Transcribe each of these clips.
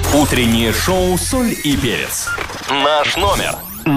Утреннее шоу «Соль и перец». Наш номер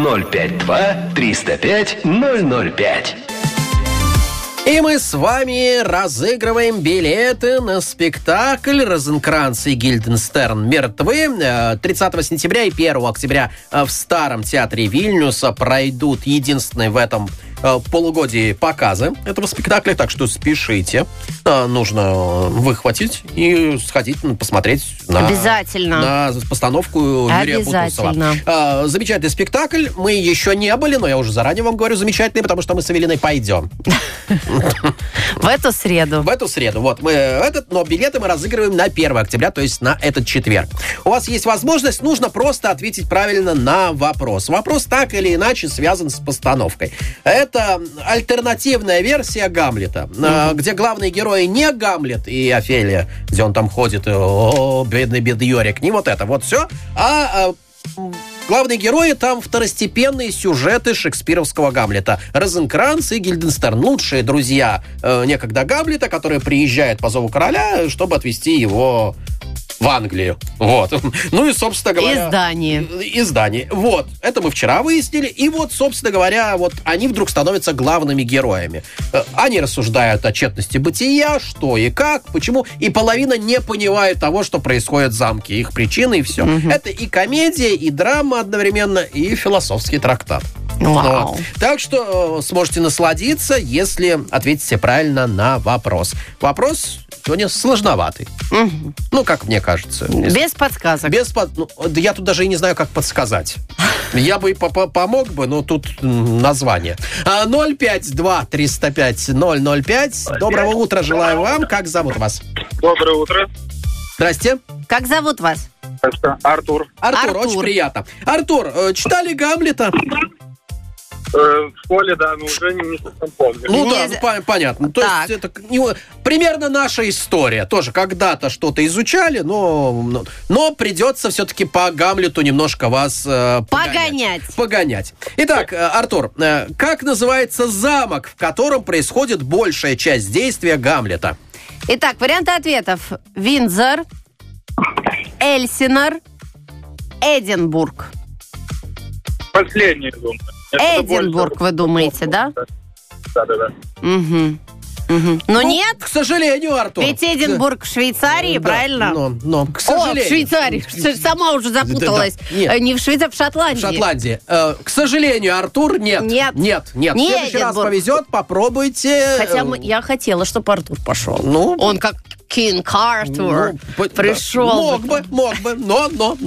052-305-005. И мы с вами разыгрываем билеты на спектакль «Розенкранц и Гильденстерн мертвы». 30 сентября и 1 октября в Старом театре Вильнюса пройдут единственные в этом полугодии показы этого спектакля, так что спешите. Нужно выхватить и сходить посмотреть на постановку Юрия Бутусова. Замечательный спектакль. Мы еще не были, но я уже заранее вам говорю, замечательный, потому что мы с Эвелиной пойдем. В эту среду. Вот, но билеты мы разыгрываем на 1 октября, то есть на этот четверг. У вас есть возможность, нужно просто ответить правильно на вопрос. Вопрос так или иначе связан с постановкой. Это альтернативная версия Гамлета, где главные герои не Гамлет и Офелия, где он там ходит, бедный Йорик, не вот это, вот все, главные герои там второстепенные сюжеты шекспировского Гамлета. Розенкранц и Гильденстерн. Лучшие друзья некогда Гамлета, которые приезжают по зову короля, чтобы отвезти его в Англию. Вот. Ну и, собственно говоря... Издание. Вот. Это мы вчера выяснили. И вот, собственно говоря, вот они вдруг становятся главными героями. Они рассуждают о тщетности бытия, что и как, почему. И половина не понимает того, что происходит в замке. Их причины и все. Это и комедия, и драма одновременно, и философский трактат. Вау. Так что сможете насладиться, если ответите правильно на вопрос. Вопрос сегодня сложноватый. Ну, как мне кажется. Без подсказок. Я тут даже и не знаю, как подсказать. Я бы помог бы, но тут название. 052-305-005. Доброго утра желаю вам. Как зовут вас? Доброе утро. Здрасте. Как зовут вас? Артур. Артур, очень приятно. Артур, читали Гамлета? В школе, да, но уже не совсем помню. Понятно. То есть это примерно наша история. Тоже когда-то что-то изучали, но придется все-таки по Гамлету немножко вас погонять. Итак, Артур, как называется замок, в котором происходит большая часть действия Гамлета? Итак, варианты ответов. Виндзор, Эльсинор, Эдинбург. Последний, думаю. Эдинбург, вы думаете, да? Да. Угу. Но нет? К сожалению, Артур. Ведь Эдинбург в Швейцарии, правильно? Но, к сожалению. В Швейцарии. Сама уже запуталась. Нет. Не в Швейцарии, в Шотландии. В Шотландии. К сожалению, Артур, нет. Нет. В следующий раз повезет, попробуйте. Хотя я хотела, чтобы Артур пошел. Он как Кинг Артур пришел. Мог бы, но.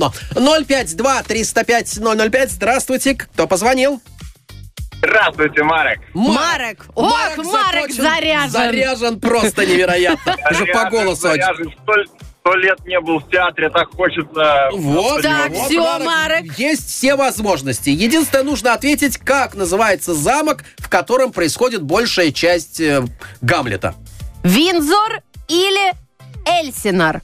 052-305-005. Здравствуйте, кто позвонил? Здравствуйте, Марек. Марек заряжен. Заряжен просто невероятно. Уже по голосу. Заряжен. 100 лет не был в театре, так хочется... Вот. Так, все, Марек. Есть все возможности. Единственное, нужно ответить, как называется замок, в котором происходит большая часть Гамлета. Виндзор или Эльсинор?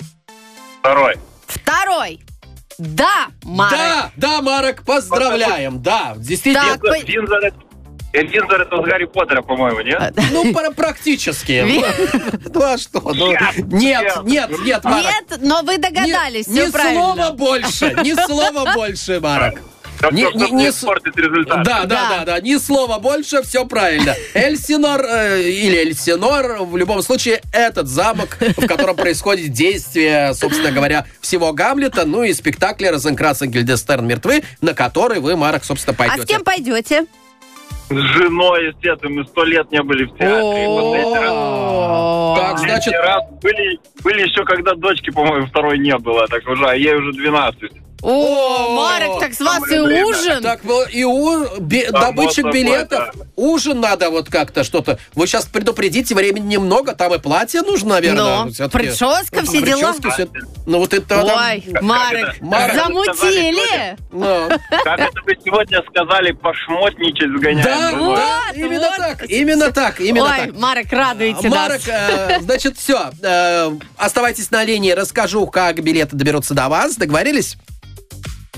Второй. Да, Марек. Да, Марек, поздравляем. Да, действительно. Виндзор это с Гарри Поттера, по-моему, нет? Практически. Ну, а что? Нет, Марек. Нет, но вы догадались, все правильно. Ни слова больше, Марек. Не испортит результат. Да, ни слова больше, все правильно. Эльсинор или Эльсинор, в любом случае, этот замок, в котором происходит действие, собственно говоря, всего Гамлета, ну и спектакля «Розенкранц и Гильденстерн мертвы», на который вы, Марек, собственно, пойдете. А с кем пойдете? С женой, естественно, мы 100 лет не были в театре. Так, значит... Были еще, когда дочки, по-моему, второй не было, так уже, а ей уже 12. Марек, так с вас и ужин? Так, и добытчик билетов. Ужин надо вот как-то что-то. Вы сейчас предупредите, времени немного, там и платье нужно, наверное. Прическа, все дела. Ну вот это... Ой, Марек, замутили. Как это вы сегодня сказали, пошмотничать сгонять. Да, именно так. Ой, Марек, радуете нас. Марек, значит, все. Оставайтесь на линии, расскажу, как билеты доберутся до вас. Договорились?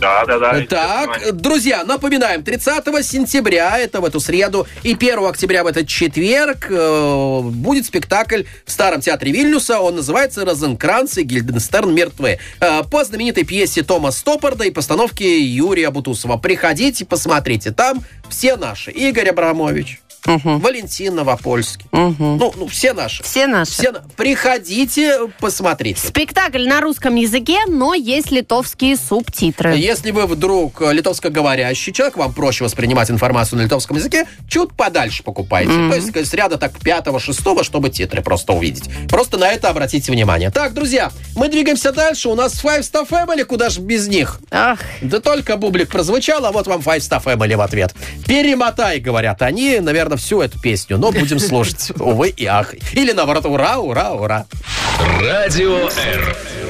Да. Так, друзья, напоминаем, 30 сентября, это в эту среду, и 1 октября в этот четверг будет спектакль в Старом театре Вильнюса. Он называется «Розенкранц и Гильденстерн мертвы». По знаменитой пьесе Тома Стоппарда и постановке Юрия Бутусова. Приходите, посмотрите. Там все наши. Игорь Абрамович. Валентин Новопольский. Все наши. Приходите, посмотрите. Спектакль на русском языке, но есть литовские субтитры. Если вы вдруг литовскоговорящий человек, вам проще воспринимать информацию на литовском языке, чуть подальше покупайте. То есть с ряда так 5-6, чтобы титры просто увидеть. Просто на это обратите внимание. Так, друзья, мы двигаемся дальше. У нас Five Star Family, куда ж без них? Ах. Да только бублик прозвучал, а вот вам Five Star Family в ответ. Перемотай, говорят они, наверное, всю эту песню, но будем слушать. Увы и ах. Или наоборот, ура, ура, ура. Радио Р.